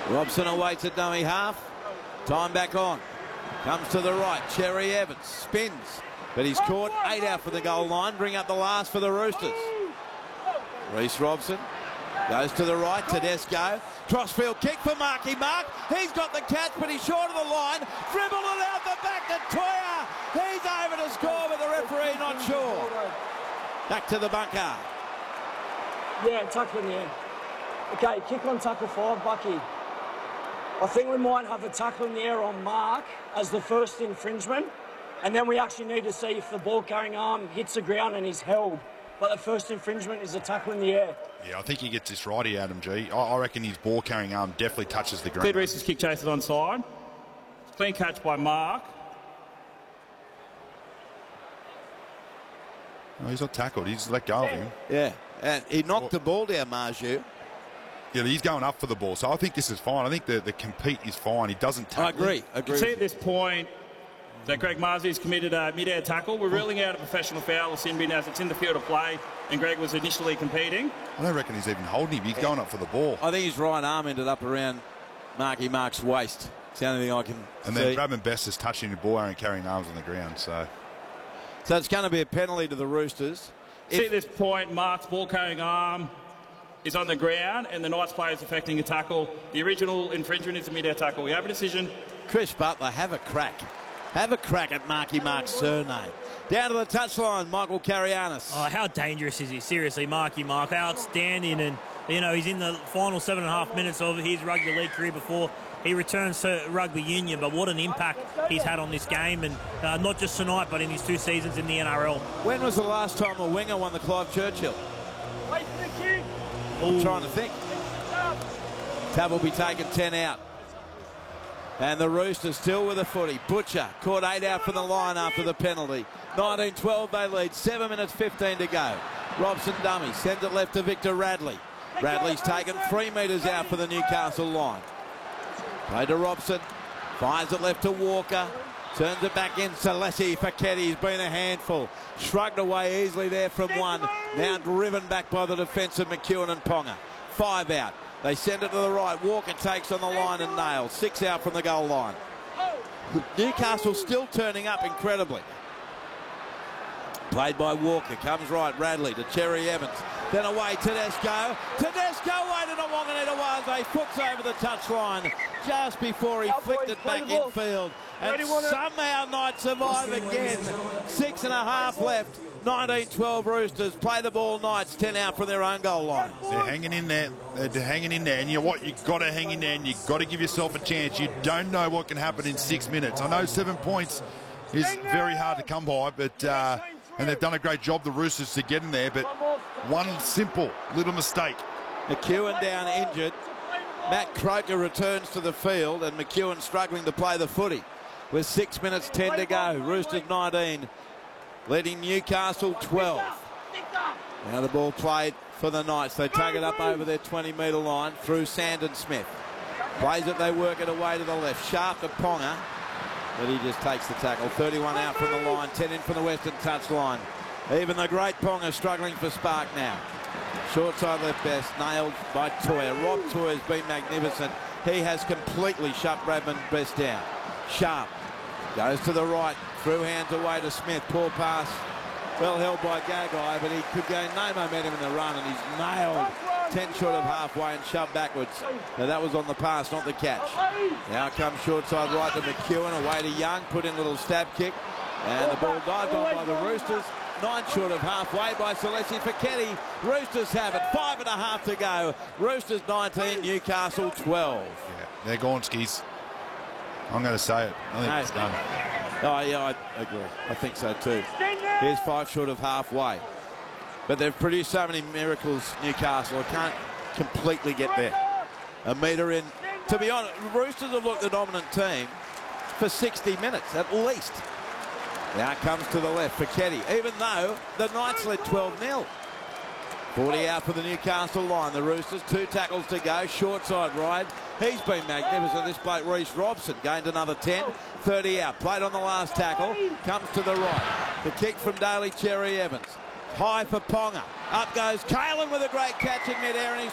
Robson awaits at dummy half. Time back on. Comes to the right. Cherry Evans spins, but he's caught. 8 out for the goal line. Bring up the last for the Roosters. Reece Robson goes to the right. Tedesco. Crossfield kick for Marky Mark. He's got the catch, but he's short of the line. Dribbled it out the back to Toya. He's over to score, but the referee not sure. Back to the bunker. Yeah, tackle in the air. Okay, kick on tackle 5, Bucky. I think we might have a tackle in the air on Mark as the first infringement, and then we actually need to see if the ball carrying arm hits the ground and he's held. But the first infringement is a tackle in the air. Yeah, I think he gets this right here, Adam G. I reckon his ball carrying arm definitely touches the ground. Cleared Reese's kick chase it onside. Clean catch by Mark. No, he's not tackled. He's let go of him. Yeah, and he knocked the ball down, Marju. Yeah, he's going up for the ball, so I think this is fine. I think the compete is fine. He doesn't tackle. I agree. You can see at this point that Greg Marzi's committed a mid-air tackle. We're ruling out a professional foul or sin bin as it's in the field of play, and Greg was initially competing. I don't reckon he's even holding him. He's going up for the ball. I think his right arm ended up around Marky Mark's waist. It's the only thing I can And see. then Bradman Best is touching the ball and carrying arms on the ground. So it's going to be a penalty to the Roosters. See at this point, Mark's ball-carrying arm is on the ground, and the Knights player is affecting a tackle. The original infringement is a mid-air tackle. We have a decision. Chris Butler, have a crack. Have a crack at Marky Mark's surname. Down to the touchline, Michael Carianis. Oh, how dangerous is he? Seriously, Marky Mark, outstanding. And, you know, he's in the final 7.5 minutes of his rugby league career before he returns to rugby union. But what an impact he's had on this game, and not just tonight, but in his 2 seasons in the NRL. When was the last time a winger won the Clive Churchill? I'm trying to think. Tab will be taking 10 out. And the Roosters still with a footy. Butcher caught 8 out for the line after the penalty. 19-12 they lead. 7 minutes 15 to go. Robson dummy. Sends it left to Victor Radley. Radley's taken 3 metres out for the Newcastle line. Play to Robson. Fires it left to Walker. Turns it back in. Salesi Faketti's been a handful. Shrugged away easily there from one. Now driven back by the defence of McEwen and Ponga. 5 out. They send it to the right. Walker takes on the line and nails. 6 out from the goal line. Newcastle still turning up incredibly. Played by Walker. Comes right. Radley to Cherry Evans. Then away Tedesco. Tedesco waited a Wanganita-Waze. Foots over the touchline just before he flicked it back infield. And somehow Knights survive again. 6.5 left. 19-12 Roosters play the ball. Knights 10 out from their own goal line. they're hanging in there. They're hanging in there. And you know what? You've got to hang in there, and you've got to give yourself a chance. You don't know what can happen in 6 minutes. I know 7 points is very hard to come by, but and they've done a great job, the Roosters, to get in there. But one simple little mistake. McEwen down injured. Matt Croker returns to the field, and McEwen struggling to play the footy. With 6 minutes 10 to go. Roosters 19, leading Newcastle 12. Now the ball played for the Knights. They tug it up over their 20-metre line through Sandon Smith. Plays it, they work it away to the left. Sharp to Ponga, but he just takes the tackle. 31 out from the line, 10 in from the western touchline. Even the great Ponga struggling for spark now. Short side left best, nailed by Toya. Rob Toya's been magnificent. He has completely shut Bradman Best down. Sharp goes to the right, through hands away to Smith. Poor pass, well held by Gagai, but he could gain no momentum in the run, and he's nailed 10 short of halfway and shoved backwards. Now that was on the pass, not the catch. Now comes short side right to McEwen, away to Young, put in a little stab kick, and the ball dived on by the Roosters. 9 short of halfway by Salesi Faketi. Roosters have it. 5.5 to go. Roosters 19, Newcastle 12. Yeah, they're gone, skis. I'm going to say it. I think it's done. Oh, yeah, I agree. I think so too. Here's 5 short of halfway. But they've produced so many miracles, Newcastle. I can't completely get there. A metre in. To be honest, Roosters have looked the dominant team for 60 minutes at least. Now it comes to the left, Faketi, even though the Knights led 12-0. 40 out for the Newcastle line. The Roosters, 2 tackles to go. Short side ride. He's been magnificent. This bloke, Reece Robson, gained another 10. 30 out. Played on the last tackle. Comes to the right. The kick from Daly Cherry Evans. High for Ponga. Up goes Kalen with a great catch in midair, and he's